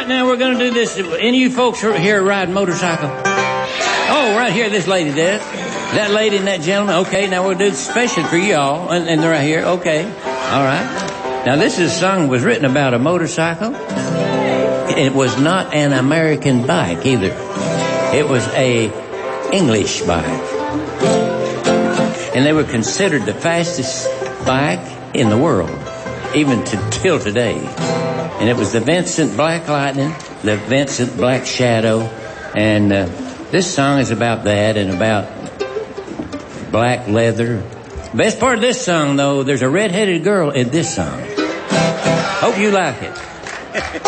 now we're going to do this. Any of you folks here ride motorcycle? Oh, right here, this lady does. That lady and that gentleman. Okay, now we'll do it special for y'all. And they're right here. Okay. All right. Now, this is a song that was written about a motorcycle. It was not an American bike either. It was a English bike. And they were considered the fastest bike in the world, even till today. And it was the Vincent Black Lightning, the Vincent Black Shadow. And this song is about that and about black leather. Best part of this song, though, there's a red-headed girl in this song. Hope you like it.